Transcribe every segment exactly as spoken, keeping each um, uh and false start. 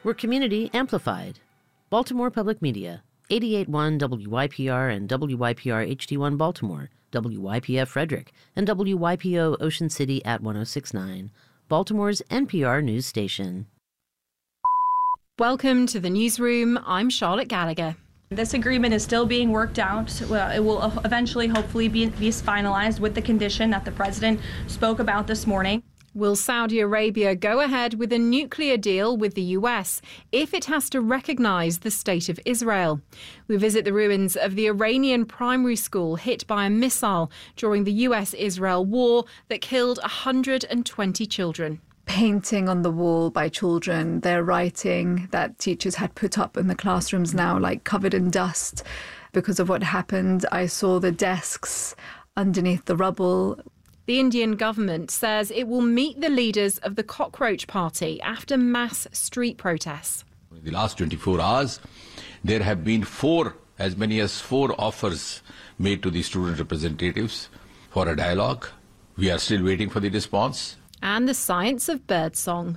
We're community amplified. Baltimore Public Media, eighty-eight point one W Y P R and W Y P R H D one Baltimore, W Y P F Frederick, and W Y P O Ocean City at one oh six point nine, Baltimore's N P R news station. Welcome to the newsroom. I'm Charlotte Gallagher. This agreement is still being worked out. Well, it will eventually, hopefully, be, be finalized with the condition that the president spoke about this morning. Will Saudi Arabia go ahead with a nuclear deal with the U S if it has to recognise the State of Israel? We visit the ruins of the Iranian primary school hit by a missile during the U S Israel war that killed one hundred twenty children. Painting on the wall by children, their writing that teachers had put up in the classrooms now like covered in dust because of what happened. I saw the desks underneath the rubble. The Indian government says it will meet the leaders of the Cockroach Party after mass street protests. In the last twenty-four hours, there have been four, as many as four offers made to the student representatives for a dialogue. We are still waiting for the response. And the science of birdsong.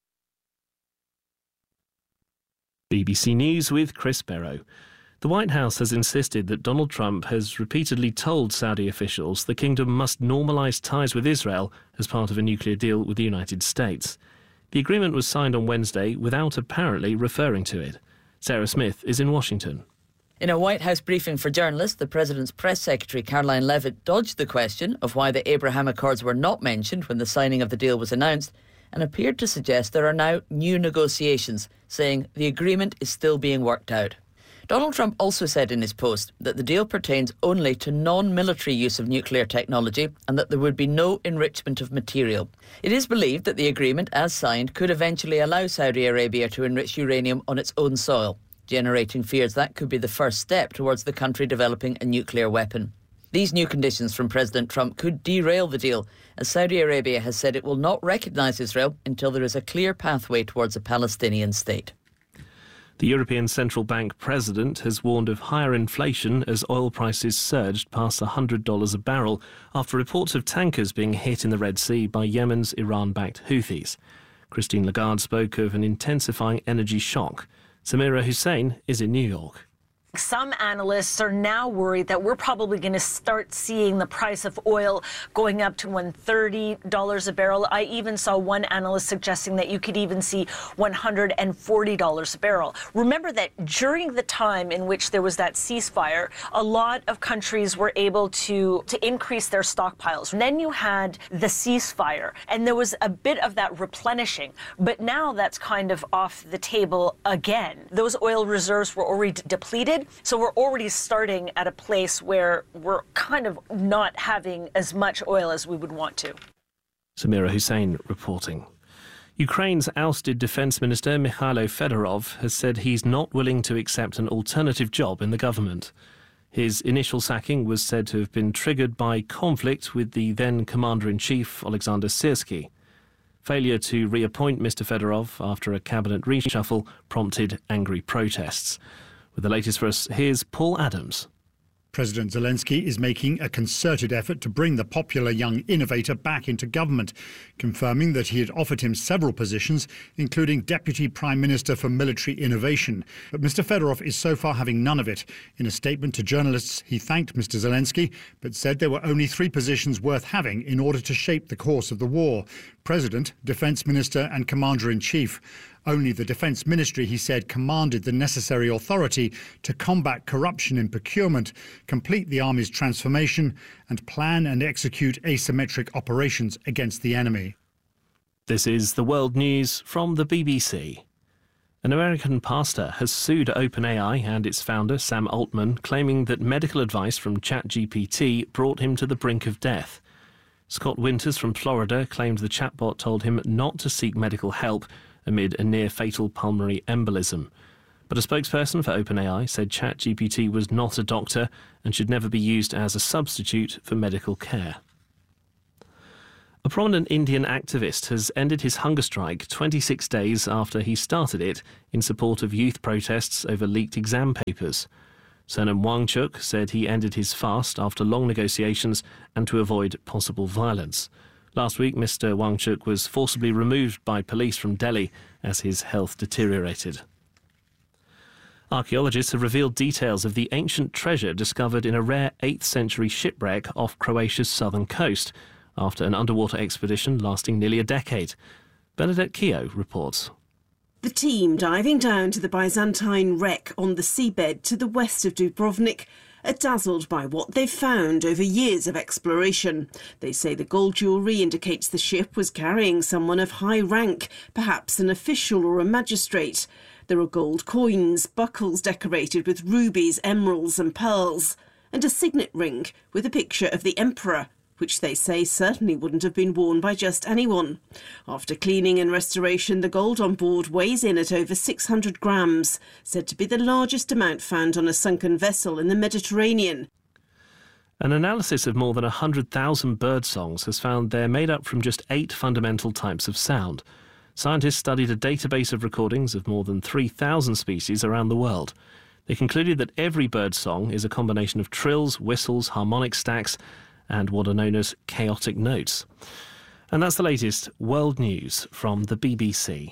B B C News with Chris Barrow. The White House has insisted that Donald Trump has repeatedly told Saudi officials the kingdom must normalise ties with Israel as part of a nuclear deal with the United States. The agreement was signed on Wednesday without apparently referring to it. Sarah Smith is in Washington. In a White House briefing for journalists, the President's press secretary, Caroline Leavitt, dodged the question of why the Abraham Accords were not mentioned when the signing of the deal was announced and appeared to suggest there are now new negotiations, saying the agreement is still being worked out. Donald Trump also said in his post that the deal pertains only to non-military use of nuclear technology and that there would be no enrichment of material. It is believed that the agreement, as signed, could eventually allow Saudi Arabia to enrich uranium on its own soil, generating fears that could be the first step towards the country developing a nuclear weapon. These new conditions from President Trump could derail the deal, as Saudi Arabia has said it will not recognise Israel until there is a clear pathway towards a Palestinian state. The European Central Bank president has warned of higher inflation as oil prices surged past one hundred dollars a barrel after reports of tankers being hit in the Red Sea by Yemen's Iran-backed Houthis. Christine Lagarde spoke of an intensifying energy shock. Samira Hussein is in New York. Some analysts are now worried that we're probably going to start seeing the price of oil going up to one hundred thirty dollars a barrel. I even saw one analyst suggesting that you could even see one hundred forty dollars a barrel. Remember that during the time in which there was that ceasefire, a lot of countries were able to, to increase their stockpiles. And then you had the ceasefire, and there was a bit of that replenishing. But now that's kind of off the table again. Those oil reserves were already depleted. So we're already starting at a place where we're kind of not having as much oil as we would want to. Samira Hussein reporting. Ukraine's ousted Defence Minister Mikhailo Fedorov has said he's not willing to accept an alternative job in the government. His initial sacking was said to have been triggered by conflict with the then Commander-in-Chief Alexander Syrsky. Failure to reappoint Mister Fedorov after a cabinet reshuffle prompted angry protests. With the latest for us, here's Paul Adams. President Zelensky is making a concerted effort to bring the popular young innovator back into government, confirming that he had offered him several positions, including Deputy Prime Minister for Military Innovation. But Mister Fedorov is so far having none of it. In a statement to journalists, he thanked Mister Zelensky, but said there were only three positions worth having in order to shape the course of the war: President, Defence Minister and Commander-in-Chief. Only the Defence Ministry, he said, commanded the necessary authority to combat corruption in procurement, complete the Army's transformation and plan and execute asymmetric operations against the enemy. This is the World News from the B B C. An American pastor has sued OpenAI and its founder, Sam Altman, claiming that medical advice from ChatGPT brought him to the brink of death. Scott Winters from Florida claimed the chatbot told him not to seek medical help amid a near-fatal pulmonary embolism. But a spokesperson for OpenAI said ChatGPT was not a doctor and should never be used as a substitute for medical care. A prominent Indian activist has ended his hunger strike twenty-six days after he started it in support of youth protests over leaked exam papers. Sonam Wangchuk said he ended his fast after long negotiations and to avoid possible violence. Last week, Mister Wangchuk was forcibly removed by police from Delhi as his health deteriorated. Archaeologists have revealed details of the ancient treasure discovered in a rare eighth century shipwreck off Croatia's southern coast after an underwater expedition lasting nearly a decade. Bernadette Keogh reports. The team diving down to the Byzantine wreck on the seabed to the west of Dubrovnik are dazzled by what they've found over years of exploration. They say the gold jewellery indicates the ship was carrying someone of high rank, perhaps an official or a magistrate. There are gold coins, buckles decorated with rubies, emeralds and pearls, and a signet ring with a picture of the emperor, which they say certainly wouldn't have been worn by just anyone. After cleaning and restoration, the gold on board weighs in at over six hundred grams, said to be the largest amount found on a sunken vessel in the Mediterranean. An analysis of more than one hundred thousand bird songs has found they're made up from just eight fundamental types of sound. Scientists studied a database of recordings of more than three thousand species around the world. They concluded that every bird song is a combination of trills, whistles, harmonic stacks, and what are known as chaotic notes. And that's the latest world news from the B B C.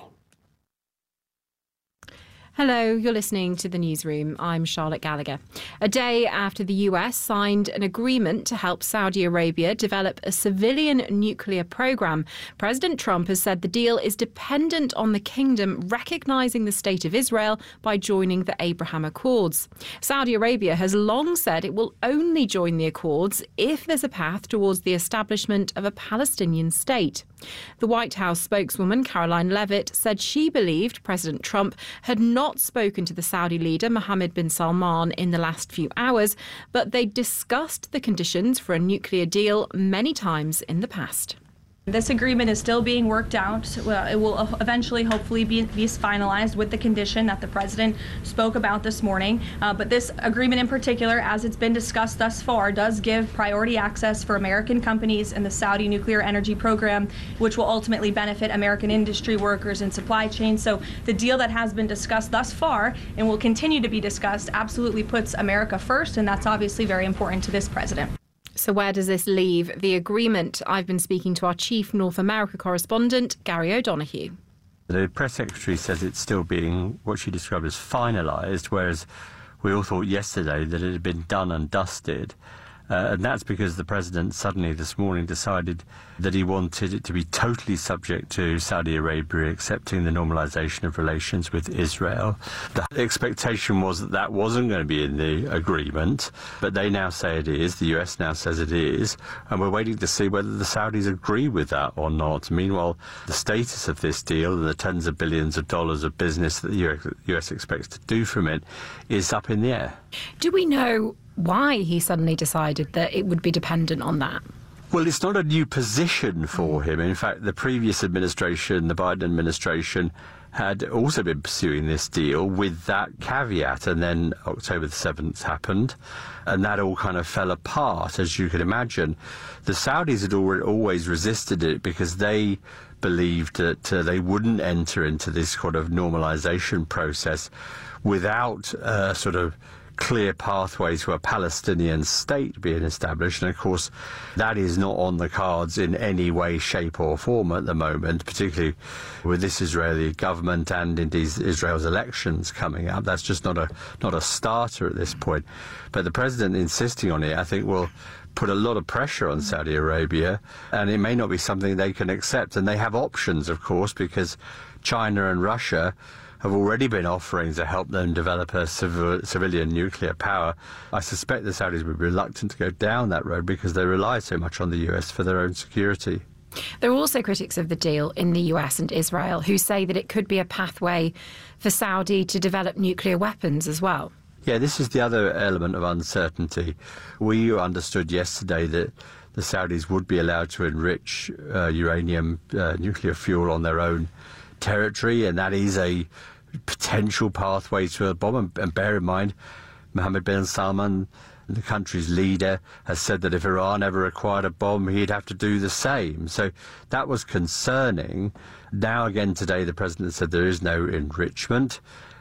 Hello, you're listening to The Newsroom. I'm Charlotte Gallagher. A day after the U S signed an agreement to help Saudi Arabia develop a civilian nuclear program, President Trump has said the deal is dependent on the kingdom recognising the State of Israel by joining the Abraham Accords. Saudi Arabia has long said it will only join the Accords if there's a path towards the establishment of a Palestinian state. The White House spokeswoman Caroline Leavitt said she believed President Trump had not spoken to the Saudi leader Mohammed bin Salman in the last few hours, but they discussed the conditions for a nuclear deal many times in the past. This agreement is still being worked out. Well, it will eventually, hopefully, be, be finalized with the condition that the president spoke about this morning. Uh, but this agreement in particular, as it's been discussed thus far, does give priority access for American companies in the Saudi nuclear energy program, which will ultimately benefit American industry workers and supply chains. So the deal that has been discussed thus far and will continue to be discussed absolutely puts America first, and that's obviously very important to this president. So where does this leave the agreement? I've been speaking to our chief North America correspondent, Gary O'Donoghue. The press secretary says it's still being what she described as finalised, whereas we all thought yesterday that it had been done and dusted. Uh, and that's because the president suddenly this morning decided that he wanted it to be totally subject to Saudi Arabia accepting the normalisation of relations with Israel. The expectation was that that wasn't going to be in the agreement, but they now say it is. The U S now says it is, and we're waiting to see whether the Saudis agree with that or not. Meanwhile, the status of this deal and the tens of billions of dollars of business that the U S expects to do from it is up in the air. Do we know why he suddenly decided that it would be dependent on that? Well, it's not a new position for him. In fact, the previous administration, the Biden administration, had also been pursuing this deal with that caveat, and then October the seventh happened, and that all kind of fell apart, as you can imagine. The Saudis had always resisted it because they believed that uh, they wouldn't enter into this kind of normalization process without uh, sort of clear pathway to a Palestinian state being established. And of course, that is not on the cards in any way, shape or form at the moment, particularly with this Israeli government and indeed Israel's elections coming up. That's just not a not a starter at this point. But the president insisting on it, I think, will put a lot of pressure on Saudi Arabia, and it may not be something they can accept. And they have options, of course, because China and Russia have already been offering to help them develop a civil, civilian nuclear power. I suspect the Saudis would be reluctant to go down that road because they rely so much on the U S for their own security. There are also critics of the deal in the U S and Israel who say that it could be a pathway for Saudi to develop nuclear weapons as well. Yeah, this is the other element of uncertainty. We understood yesterday that the Saudis would be allowed to enrich uh, uranium uh, nuclear fuel on their own territory, and that is a potential pathway to a bomb. And, and bear in mind, Mohammed bin Salman, the country's leader, has said that if Iran ever acquired a bomb, he'd have to do the same. So that was concerning. Now again today, the president said there is no enrichment.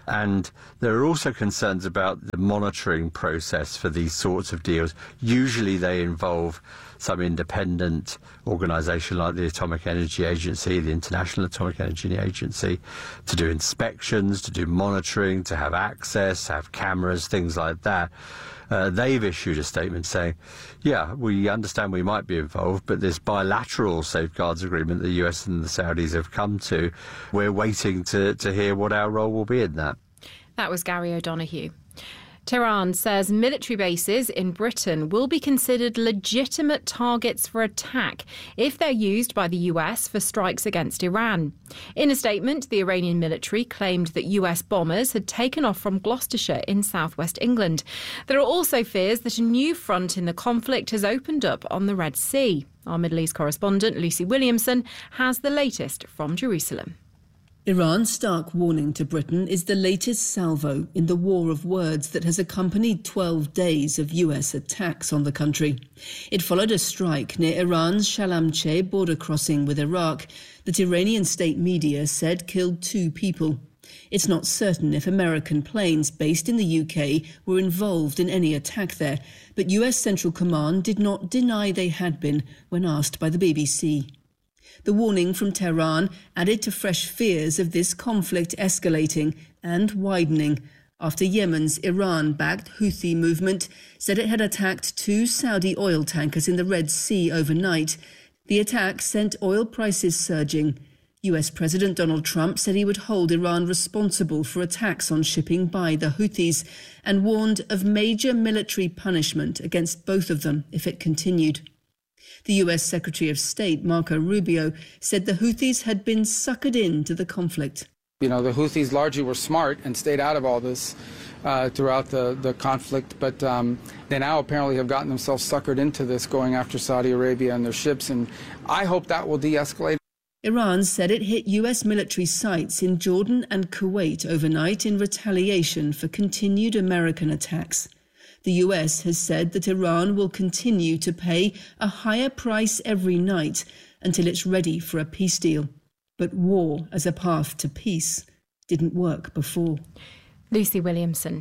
And there are also concerns about the monitoring process for these sorts of deals. Usually they involve some independent organisation like the Atomic Energy Agency, the International Atomic Energy Agency, to do inspections, to do monitoring, to have access, have cameras, things like that. Uh, they've issued a statement saying, yeah, we understand we might be involved, but this bilateral safeguards agreement the U S and the Saudis have come to, we're waiting to, to hear what our role will be in that. That was Gary O'Donoghue. Tehran says military bases in Britain will be considered legitimate targets for attack if they're used by the U S for strikes against Iran. In a statement, the Iranian military claimed that U S bombers had taken off from Gloucestershire in southwest England. There are also fears that a new front in the conflict has opened up on the Red Sea. Our Middle East correspondent Lucy Williamson has the latest from Jerusalem. Iran's stark warning to Britain is the latest salvo in the war of words that has accompanied twelve days of U S attacks on the country. It followed a strike near Iran's Shalamcheh border crossing with Iraq that Iranian state media said killed two people. It's not certain if American planes based in the U K were involved in any attack there, but U S Central Command did not deny they had been when asked by the B B C. The warning from Tehran added to fresh fears of this conflict escalating and widening after Yemen's Iran-backed Houthi movement said it had attacked two Saudi oil tankers in the Red Sea overnight. The attack sent oil prices surging. U S President Donald Trump said he would hold Iran responsible for attacks on shipping by the Houthis and warned of major military punishment against both of them if it continued. The U S Secretary of State, Marco Rubio, said the Houthis had been suckered into the conflict. You know, the Houthis largely were smart and stayed out of all this uh, throughout the, the conflict, but um, they now apparently have gotten themselves suckered into this, going after Saudi Arabia and their ships, and I hope that will de-escalate. Iran said it hit U S military sites in Jordan and Kuwait overnight in retaliation for continued American attacks. The U S has said that Iran will continue to pay a higher price every night until it's ready for a peace deal. But war as a path to peace didn't work before. Lucy Williamson.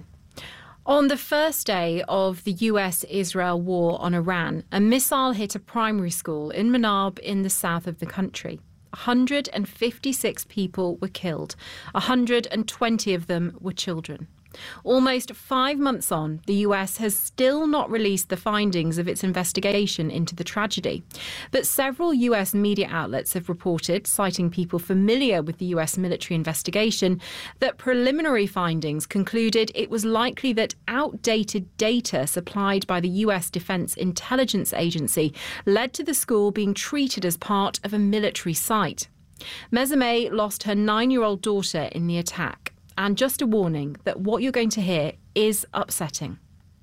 On the first day of the U S-Israel war on Iran, a missile hit a primary school in Manab in the south of the country. one hundred fifty-six people were killed. one hundred twenty of them were children. Almost five months on, the U S has still not released the findings of its investigation into the tragedy. But several U S media outlets have reported, citing people familiar with the U S military investigation, that preliminary findings concluded it was likely that outdated data supplied by the U S Defense Intelligence Agency led to the school being treated as part of a military site. Mezameh lost her nine-year-old daughter in the attack. And just a warning that what you're going to hear is upsetting.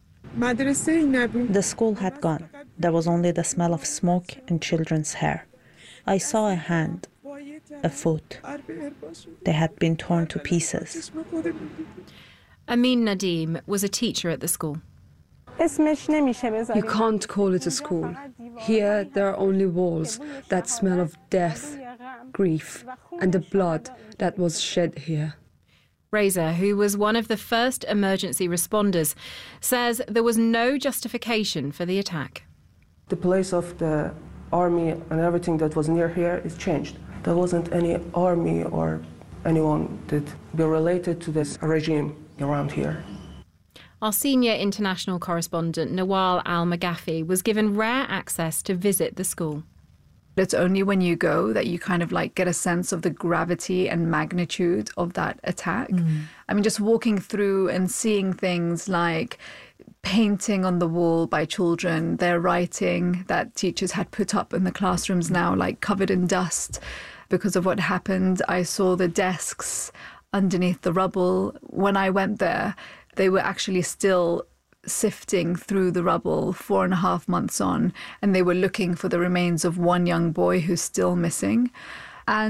The school had gone. There was only the smell of smoke and children's hair. I saw a hand, a foot. They had been torn to pieces. Amin Nadim was a teacher at the school. You can't call it a school. Here there are only walls that smell of death, grief, and the blood that was shed here. Reza, who was one of the first emergency responders, says there was no justification for the attack. The place of the army and everything that was near here is changed. There wasn't any army or anyone that be related to this regime around here. Our senior international correspondent, Nawal Al-Maghafi, was given rare access to visit the school. It's only when you go that you kind of like get a sense of the gravity and magnitude of that attack. Mm. I mean, just walking through and seeing things like painting on the wall by children, their writing that teachers had put up in the classrooms now like covered in dust because of what happened. I saw the desks underneath the rubble. When I went there, they were actually still sifting through the rubble four and a half months on, and they were looking for the remains of one young boy who's still missing. And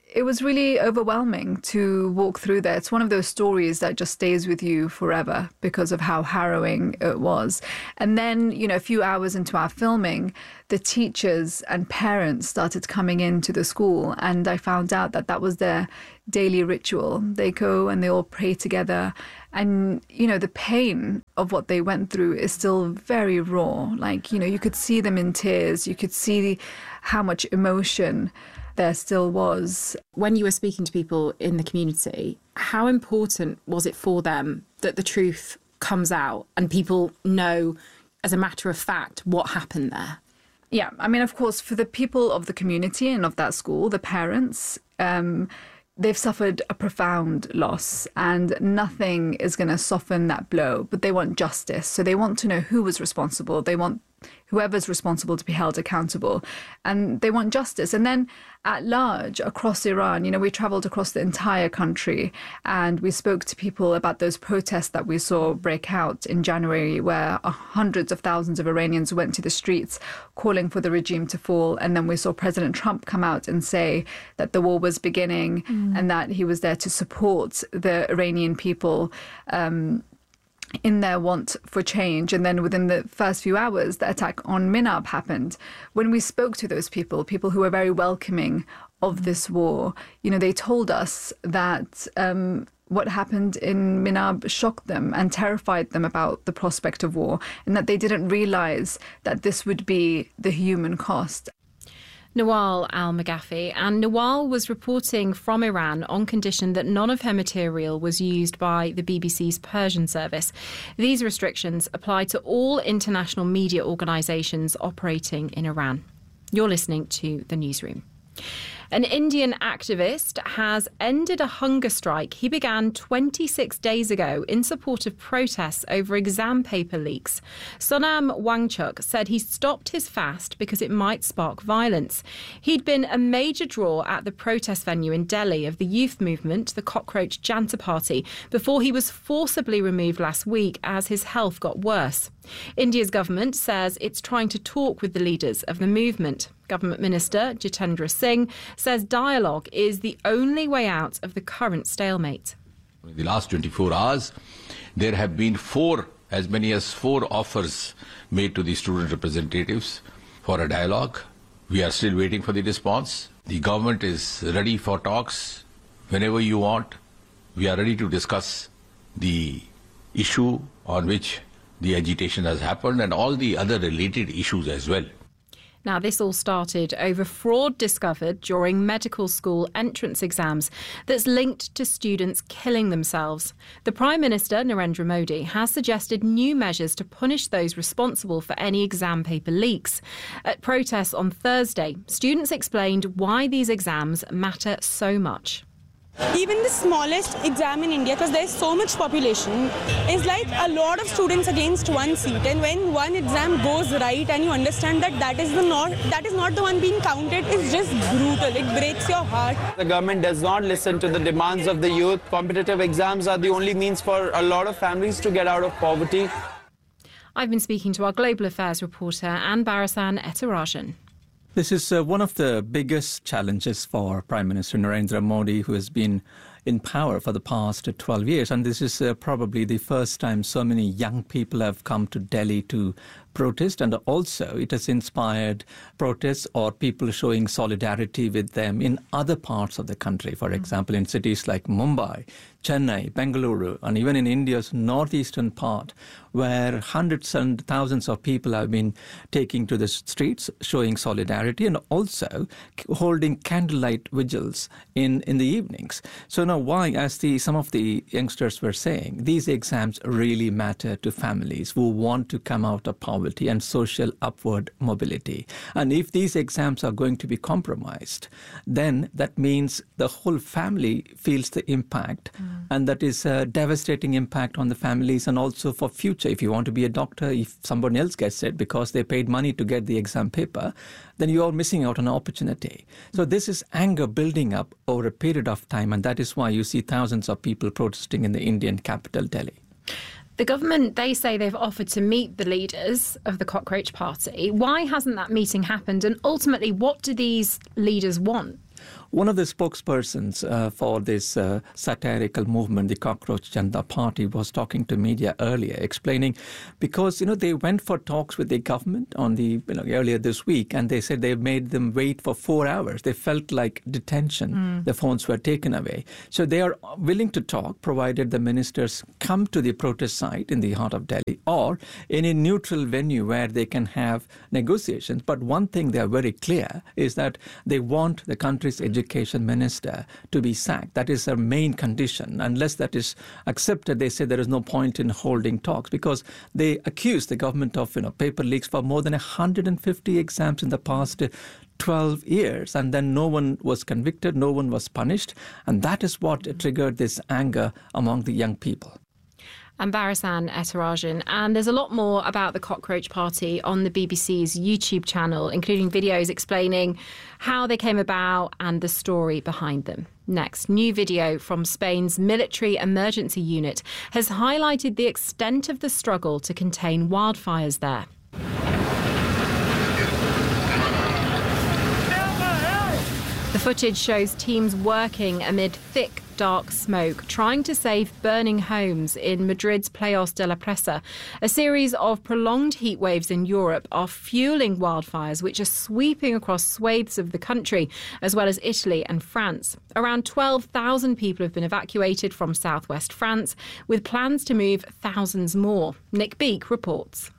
it was really overwhelming to walk through there. It's one of those stories that just stays with you forever because of how harrowing it was. And then, you know, a few hours into our filming, the teachers and parents started coming into the school, and I found out that that was their daily ritual. They go and they all pray together. And, you know, the pain of what they went through is still very raw. Like, you know, you could see them in tears. You could see how much emotion there still was. When you were speaking to people in the community, how important was it for them that the truth comes out and people know, as a matter of fact, what happened there? Yeah, I mean, of course, for the people of the community and of that school, the parents, um, they've suffered a profound loss and nothing is going to soften that blow, but they want justice. So they want to know who was responsible. They want whoever's responsible to be held accountable, and they want justice. And then at large across Iran, you know, we traveled across the entire country and we spoke to people about those protests that we saw break out in January, where hundreds of thousands of Iranians went to the streets calling for the regime to fall. And then we saw President Trump come out and say that the war was beginning mm. and that he was there to support the Iranian people um, in their want for change. And then within the first few hours, the attack on Minab happened. When we spoke to those people, people who were very welcoming of this war, you know, they told us that um, what happened in Minab shocked them and terrified them about the prospect of war, and that they didn't realize that this would be the human cost. Nawal Al-Maghafi, and Nawal was reporting from Iran on condition that none of her material was used by the B B C's Persian service. These restrictions apply to all international media organisations operating in Iran. You're listening to The Newsroom. An Indian activist has ended a hunger strike he began twenty-six days ago in support of protests over exam paper leaks. Sonam Wangchuk said he stopped his fast because it might spark violence. He'd been a major draw at the protest venue in Delhi of the youth movement, the Cockroach Janta Party, before he was forcibly removed last week as his health got worse. India's government says it's trying to talk with the leaders of the movement. Government Minister Jitendra Singh says dialogue is the only way out of the current stalemate. In the last twenty-four hours, there have been four, as many as four offers made to the student representatives for a dialogue. We are still waiting for the response. The government is ready for talks whenever you want. We are ready to discuss the issue on which the agitation has happened and all the other related issues as well. Now, this all started over fraud discovered during medical school entrance exams that's linked to students killing themselves. The Prime Minister, Narendra Modi, has suggested new measures to punish those responsible for any exam paper leaks. At protests on Thursday, students explained why these exams matter so much. Even the smallest exam in India, because there's so much population, is like a lot of students against one seat. And when one exam goes right and you understand that that is the not that is not the one being counted, it's just brutal. It breaks your heart. The government does not listen to the demands of the youth. Competitive exams are the only means for a lot of families to get out of poverty. I've been speaking to our global affairs reporter, Anne Barasan Etarajan. This is uh, one of the biggest challenges for Prime Minister Narendra Modi, who has been in power for the past twelve years. And this is uh, probably the first time so many young people have come to Delhi to protest. And also it has inspired protests or people showing solidarity with them in other parts of the country. For example, in cities like Mumbai, Chennai, Bengaluru, and even in India's northeastern part, where hundreds and thousands of people have been taking to the streets, showing solidarity, and also holding candlelight vigils in, in the evenings. So now why, as the some of the youngsters were saying, these exams really matter to families who want to come out of poverty and social upward mobility. And if these exams are going to be compromised, then that means the whole family feels the impact. Mm. And that is a devastating impact on the families and also for future. If you want to be a doctor, if someone else gets it because they paid money to get the exam paper, then you are missing out on an opportunity. So this is anger building up over a period of time, and that is why you see thousands of people protesting in the Indian capital, Delhi. The government, they say they've offered to meet the leaders of the Cockroach Party. Why hasn't that meeting happened? And ultimately, what do these leaders want? One of the spokespersons uh, for this uh, satirical movement, the Cockroach Janta Party, was talking to media earlier, explaining because, you know, they went for talks with the government on the you know, earlier this week, and they said they made them wait for four hours. They felt like detention. Mm. The phones were taken away. So they are willing to talk, provided the ministers come to the protest site in the heart of Delhi or in a neutral venue where they can have negotiations. But one thing they are very clear is that they want the country's education Education minister to be sacked. That is their main condition. Unless that is accepted, they say there is no point in holding talks, because they accuse the government of you know paper leaks for more than one hundred fifty exams in the past twelve years, and then no one was convicted, no one was punished, and that is what triggered this anger among the young people. And Barisan Etarajan. And there's a lot more about the Cockroach Party on the B B C's YouTube channel, including videos explaining how they came about and the story behind them. Next, new video from Spain's military emergency unit has highlighted the extent of the struggle to contain wildfires there. The footage shows teams working amid thick, dark smoke, trying to save burning homes in Madrid's Playos de la Presa. A series of prolonged heat waves in Europe are fueling wildfires, which are sweeping across swathes of the country, as well as Italy and France. Around twelve thousand people have been evacuated from southwest France, with plans to move thousands more. Nick Beak reports.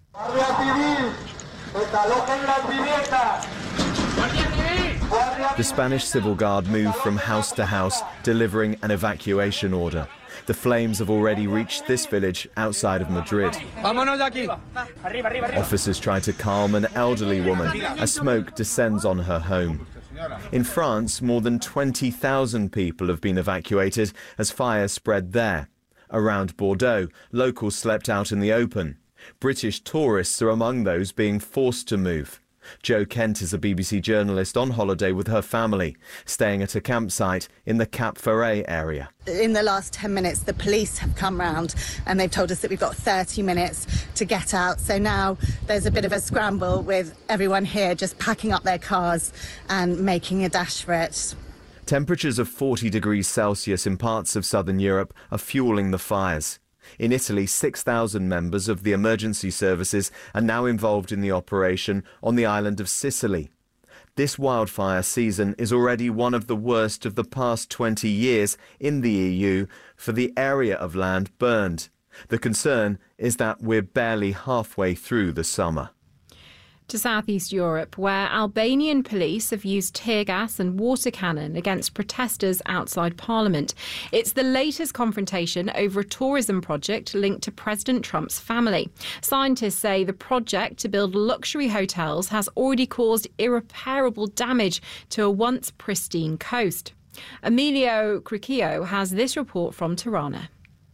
The Spanish Civil Guard moved from house to house, delivering an evacuation order. The flames have already reached this village outside of Madrid. Officers try to calm an elderly woman as smoke descends on her home. In France, more than twenty thousand people have been evacuated as fires spread there. Around Bordeaux, locals slept out in the open. British tourists are among those being forced to move. Jo Kent is a B B C journalist on holiday with her family, staying at a campsite in the Cap Ferret area. In the last ten minutes, the police have come round and they've told us that we've got thirty minutes to get out. So now there's a bit of a scramble with everyone here just packing up their cars and making a dash for it. Temperatures of forty degrees Celsius in parts of southern Europe are fueling the fires. In Italy, six thousand members of the emergency services are now involved in the operation on the island of Sicily. This wildfire season is already one of the worst of the past twenty years in the E U for the area of land burned. The concern is that we're barely halfway through the summer. To southeast Europe, where Albanian police have used tear gas and water cannon against protesters outside Parliament. It's the latest confrontation over a tourism project linked to President Trump's family. Scientists say the project to build luxury hotels has already caused irreparable damage to a once pristine coast. Emilio Cricchio has this report from Tirana.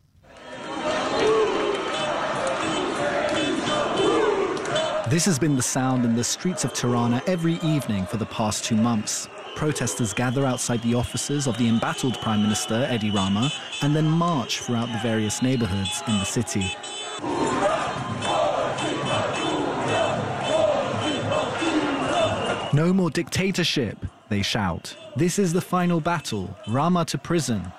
This has been the sound in the streets of Tirana every evening for the past two months. Protesters gather outside the offices of the embattled Prime Minister, Edi Rama, and then march throughout the various neighbourhoods in the city. No more dictatorship, they shout. This is the final battle, Rama to prison.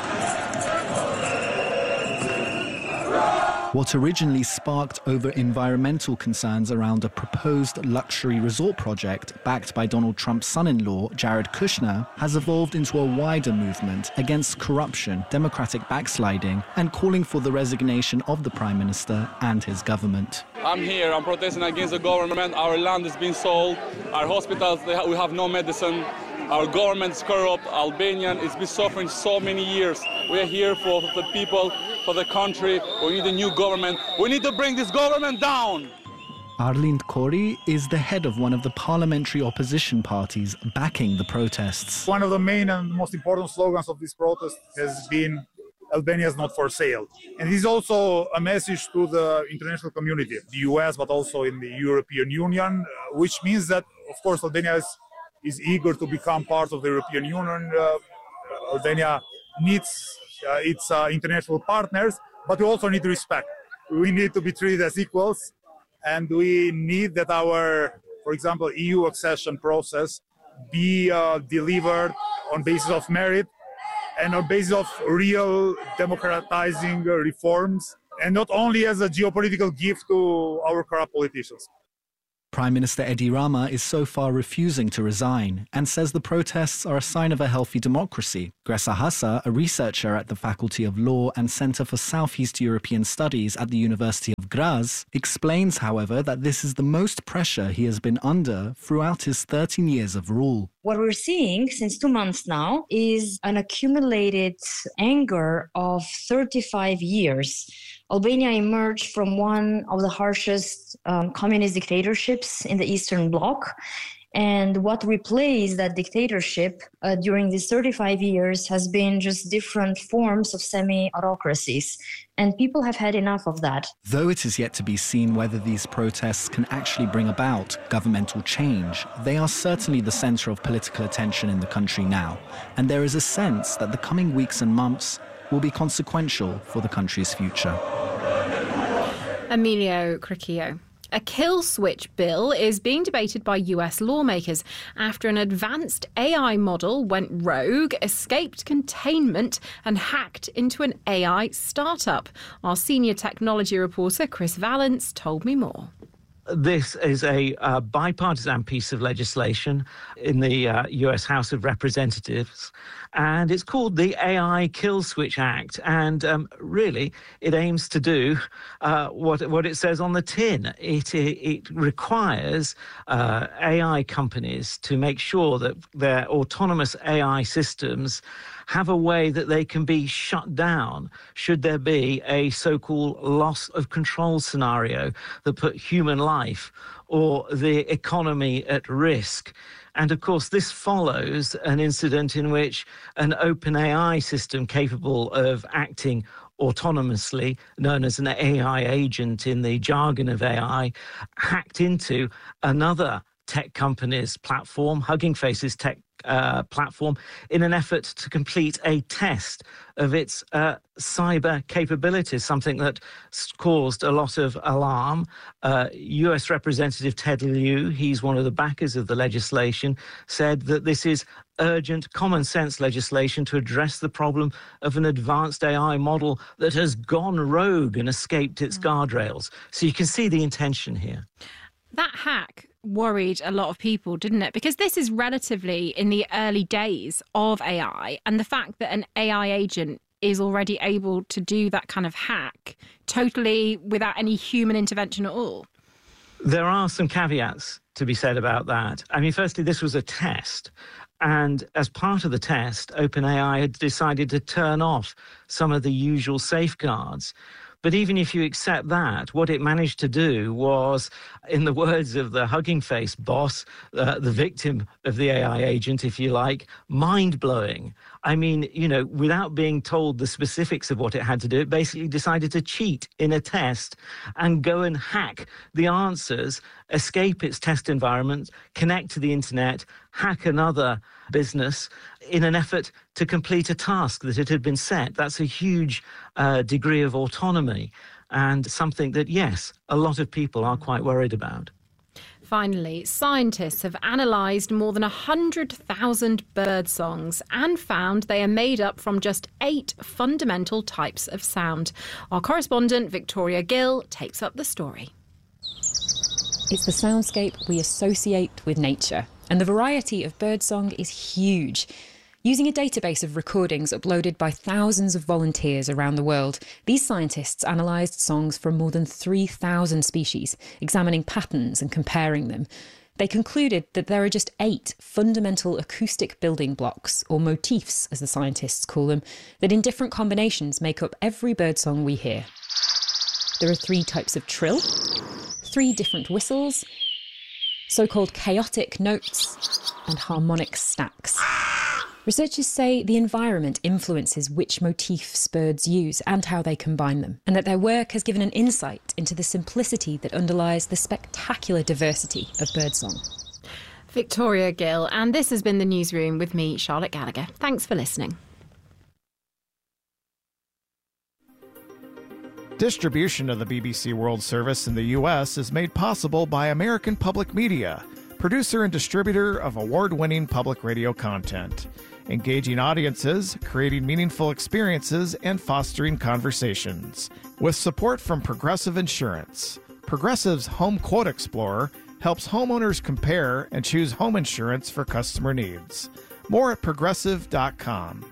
What originally sparked over environmental concerns around a proposed luxury resort project backed by Donald Trump's son-in-law, Jared Kushner, has evolved into a wider movement against corruption, democratic backsliding, and calling for the resignation of the Prime Minister and his government. I'm here, I'm protesting against the government. Our land is being sold, our hospitals, they ha- we have no medicine. Our government is corrupt, Albanian, it's been suffering so many years. We are here for the people, for the country. We need a new government. We need to bring this government down. Arlind Kori is the head of one of the parliamentary opposition parties backing the protests. One of the main and most important slogans of this protest has been Albania is not for sale. And it is also a message to the international community, the U S, but also in the European Union, which means that, of course, Albania is is eager to become part of the European Union. Uh, Albania needs uh, its uh, international partners, but we also need respect. We need to be treated as equals, and we need that our, for example, E U accession process be uh, delivered on basis of merit and on basis of real democratizing uh, reforms, and not only as a geopolitical gift to our corrupt politicians. Prime Minister Edi Rama is so far refusing to resign and says the protests are a sign of a healthy democracy. Gressa Hassa, a researcher at the Faculty of Law and Centre for Southeast European Studies at the University of Graz, explains, however, that this is the most pressure he has been under throughout his thirteen years of rule. What we're seeing since two months now is an accumulated anger of thirty-five years. Albania emerged from one of the harshest um, communist dictatorships in the Eastern Bloc. And what replaced that dictatorship uh, during these thirty-five years has been just different forms of semi-autocracies. And people have had enough of that. Though it is yet to be seen whether these protests can actually bring about governmental change, they are certainly the centre of political attention in the country now. And there is a sense that the coming weeks and months will be consequential for the country's future. Emilio Cricchio. A kill switch bill is being debated by U S lawmakers after an advanced A I model went rogue, escaped containment and hacked into an A I startup. Our senior technology reporter Chris Valence told me more. This is a uh, bipartisan piece of legislation in the uh, U S House of Representatives, and it's called the A I Kill Switch Act. And um, really, it aims to do uh, what what it says on the tin. It it, it requires uh, A I companies to make sure that their autonomous A I systems have a way that they can be shut down should there be a so-called loss of control scenario that put human life or the economy at risk. And of course, this follows an incident in which an OpenAI system capable of acting autonomously, known as an A I agent in the jargon of A I, hacked into another tech company's platform, Hugging Face's tech Uh, platform, in an effort to complete a test of its uh, cyber capabilities, something that caused a lot of alarm. Uh, U S Representative Ted Lieu, he's one of the backers of the legislation, said that this is urgent common sense legislation to address the problem of an advanced A I model that has gone rogue and escaped its guardrails. So you can see the intention here. That hack worried a lot of people, didn't it? Because this is relatively in the early days of A I, and the fact that an A I agent is already able to do that kind of hack totally without any human intervention at all. There are some caveats to be said about that. I mean, firstly, this was a test. And as part of the test, OpenAI had decided to turn off some of the usual safeguards. But even if you accept that, what it managed to do was, in the words of the Hugging Face boss, uh, the victim of the A I agent, if you like, mind-blowing. I mean, you know, without being told the specifics of what it had to do, it basically decided to cheat in a test and go and hack the answers, escape its test environment, connect to the internet, hack another business in an effort to complete a task that it had been set. That's a huge uh, degree of autonomy and something that, yes, a lot of people are quite worried about. Finally, scientists have analysed more than one hundred thousand bird songs and found they are made up from just eight fundamental types of sound. Our correspondent, Victoria Gill, takes up the story. It's the soundscape we associate with nature, and the variety of birdsong is huge. Using a database of recordings uploaded by thousands of volunteers around the world, these scientists analysed songs from more than three thousand species, examining patterns and comparing them. They concluded that there are just eight fundamental acoustic building blocks, or motifs as the scientists call them, that in different combinations make up every birdsong we hear. There are three types of trill, three different whistles, so-called chaotic notes, and harmonic stacks. Researchers say the environment influences which motifs birds use and how they combine them, and that their work has given an insight into the simplicity that underlies the spectacular diversity of birdsong. Victoria Gill, and this has been The Newsroom with me, Charlotte Gallagher. Thanks for listening. Distribution of the B B C World Service in the U S is made possible by American Public Media. producer and distributor of award-winning public radio content, engaging audiences, creating meaningful experiences, and fostering conversations. With support from Progressive Insurance, Progressive's Home Quote Explorer helps homeowners compare and choose home insurance for customer needs. More at progressive dot com.